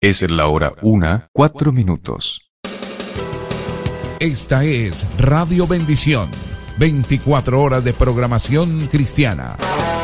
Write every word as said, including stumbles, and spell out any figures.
Es la hora una, cuatro minutos. Esta es Radio Bendición, veinticuatro horas de programación cristiana.